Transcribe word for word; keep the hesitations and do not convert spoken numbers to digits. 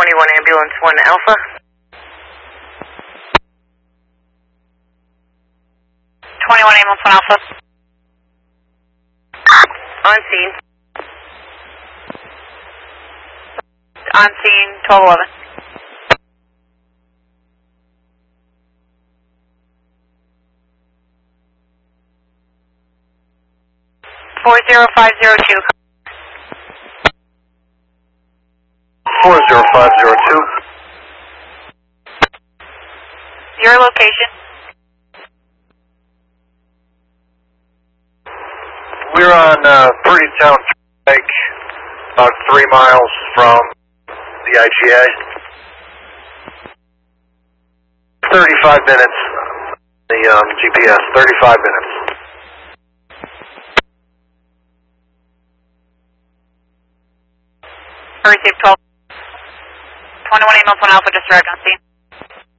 twenty-one ambulance one Alpha. twenty-one ambulance one Alpha. On scene. On scene, twelve eleven. four zero five zero two. four zero five zero two. Your location? We're on uh, Purdy Town Pike, about three miles from the I G A. thirty-five minutes, the um, G P S, thirty-five minutes. Receive twelve. twenty-one ambulance one Alpha, just arrived on scene.